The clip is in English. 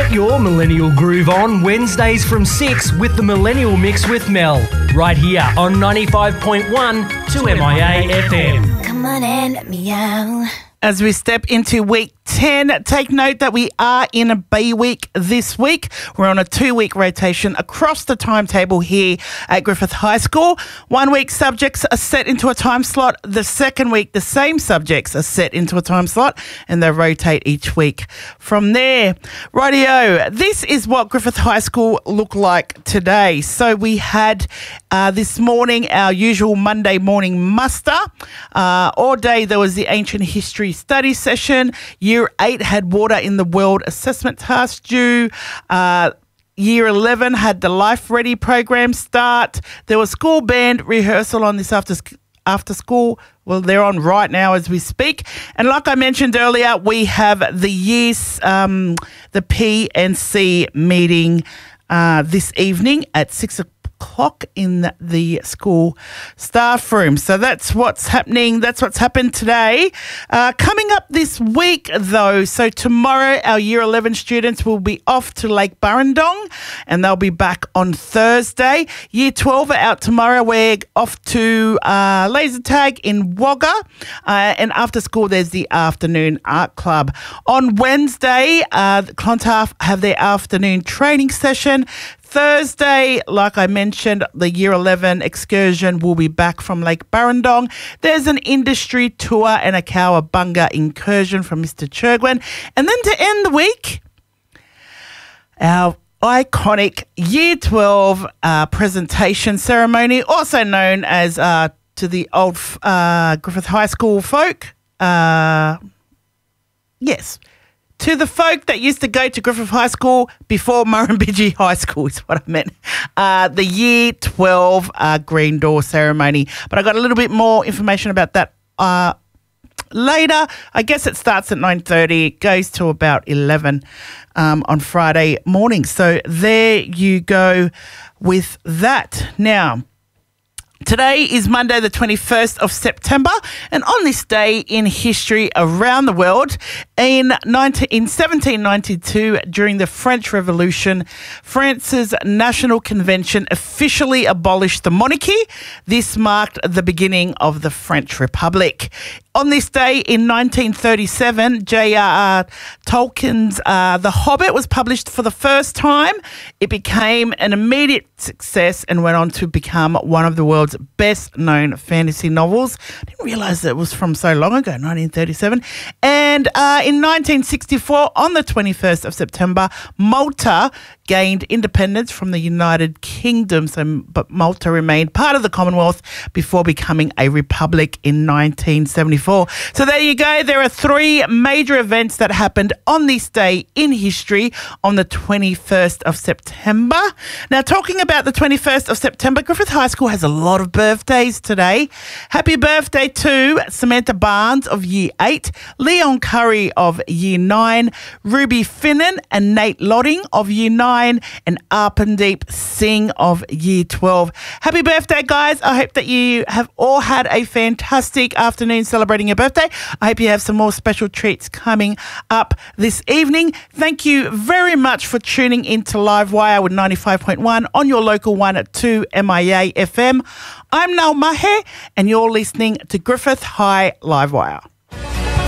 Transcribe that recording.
Get your millennial groove on Wednesdays from 6 with the Millennial Mix with Mel, right here on 95.1 2MIA FM. Come on and let me out. As we step into week 10, take note that we are in a B week this week. We're on a 2-week rotation across the timetable here at Griffith High School. 1 week subjects are set into a time slot. The second week, the same subjects are set into a time slot and they rotate each week from there. Rightio, this is what Griffith High School looked like today. So we had this morning our usual Monday morning muster. All day there was the ancient history study session. Year 8 had water in the world assessment task due. Year 11 had the Life Ready program start. There was school band rehearsal on this after school. Well, they're on right now as we speak. And like I mentioned earlier, we have the years, the P&C meeting this evening at 6 o'clock in the school staff room. So that's what's happening. That's what's happened today. Coming up this week, though, so tomorrow our Year 11 students will be off to Lake Burrendong and they'll be back on Thursday. Year 12 are out tomorrow. We're off to laser tag in Wagga. And after school, there's the afternoon art club. On Wednesday, the Clontarf have their afternoon training session. Thursday, like I mentioned, the Year 11 excursion will be back from Lake Burrendong. There's an industry tour and a cowabunga incursion from Mr. Churgwin. And then to end the week, our iconic Year 12 presentation ceremony, also known as to the old Griffith High School folk. Yes. To the folk that used to go to Griffith High School before Murrumbidgee High School is what I meant. The Year 12 Green Door ceremony. But I got a little bit more information about that later. I guess it starts at 9:30. It goes to about 11 on Friday morning. So there you go with that. Now, today is Monday the 21st of September, and on this day in history around the world, in 1792, during the French Revolution, France's National Convention officially abolished the monarchy. This marked the beginning of the French Republic. On this day in 1937, J.R.R. Tolkien's The Hobbit was published for the first time. It became an immediate success and went on to become one of the world's best-known fantasy novels. I didn't realise that it was from so long ago, 1937. And in 1964, on the 21st of September, Malta gained independence from the United Kingdom, but Malta remained part of the Commonwealth before becoming a republic in 1974. So there you go. There are 3 major events that happened on this day in history on the 21st of September. Now, talking about the 21st of September, Griffith High School has a lot of birthdays today. Happy birthday to Samantha Barnes of Year 8, Leon Curry of Year 9, Ruby Finnan and Nate Lotting of Year 9, and Arpandeep Singh of Year 12. Happy birthday, guys. I hope that you have all had a fantastic afternoon celebrating your birthday. I hope you have some more special treats coming up this evening. Thank you very much for tuning into Livewire with 95.1 on your local one at 2MIA FM. I'm Nal Mahe and you're listening to Griffith High Livewire.